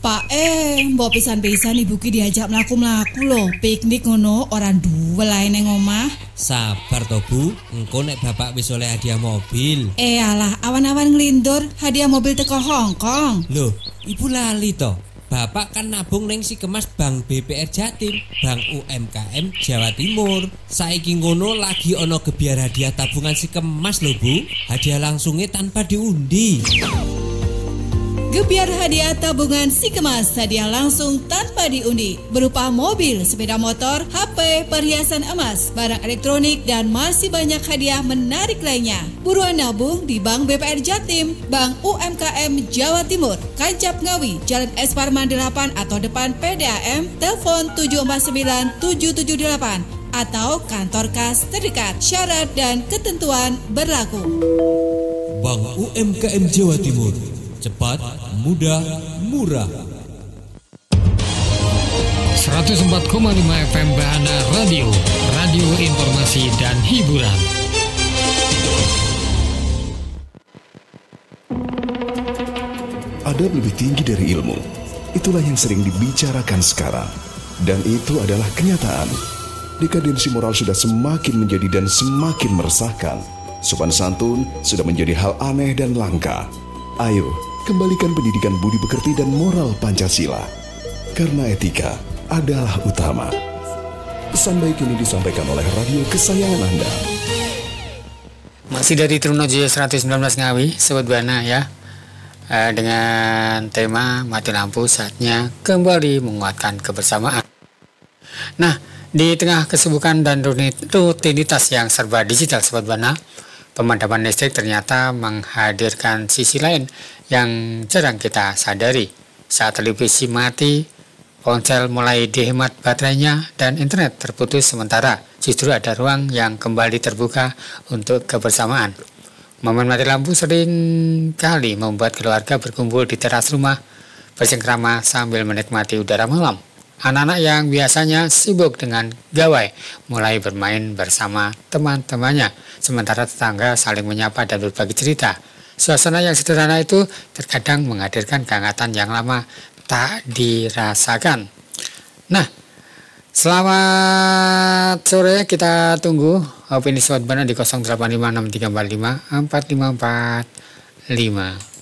Pak mbok pisan-pisan ibu ki diajak mlaku-mlaku lho, piknik ngono orang duwe lae ning omah. Sabar to Bu, engko nek bapak wis oleh hadiah mobil. Alah, awan-awan nglindur hadiah mobil teko Hongkong. Loh, ibu lali to. Bapak kan nabung ning si kemas Bank BPR Jatim, Bank UMKM Jawa Timur. Saiki ngono lagi ono gebyar hadiah tabungan si kemas lho Bu. Hadiah langsungnya tanpa diundi. Gebyar hadiah tabungan si kemas hadiah langsung tanpa diundi berupa mobil, sepeda motor, HP, perhiasan emas, barang elektronik, dan masih banyak hadiah menarik lainnya. Buruan nabung di Bank BPR Jatim, Bank UMKM Jawa Timur, Kancap Ngawi, Jalan S. Parman 8 atau depan PDAM, telepon 749-778 atau kantor kas terdekat. Syarat dan ketentuan berlaku. Bank UMKM Jawa Timur, cepat, mudah, murah. 104,5 FM Bahana Radio, radio informasi dan hiburan. Adab lebih tinggi dari ilmu. Itulah yang sering dibicarakan sekarang. Dan itu adalah kenyataan. Dekadensi moral sudah semakin menjadi dan semakin meresahkan. Sopan santun sudah menjadi hal aneh dan langka. Ayo, kembalikan pendidikan budi pekerti dan moral Pancasila. Karena etika adalah utama. Pesan baik ini disampaikan oleh radio kesayangan Anda. Masih dari Trunojoyo 119 Ngawi, Sobat Bahana ya. Dengan tema mati lampu, saatnya kembali menguatkan kebersamaan. Nah, di tengah kesibukan dan rutinitas yang serba digital Sobat Bahana, pemadaman listrik ternyata menghadirkan sisi lain yang jarang kita sadari. Saat televisi mati, ponsel mulai dihemat baterainya, dan internet terputus sementara, justru ada ruang yang kembali terbuka untuk kebersamaan. Momen mati lampu sering kali membuat keluarga berkumpul di teras rumah, bersengkrama sambil menikmati udara malam. Anak-anak yang biasanya sibuk dengan gawai mulai bermain bersama teman-temannya, sementara tetangga saling menyapa dan berbagi cerita. Suasana yang sederhana itu terkadang menghadirkan kehangatan yang lama tak dirasakan. Nah, selamat sore, kita tunggu opini Sobat Bahana di 085635454545.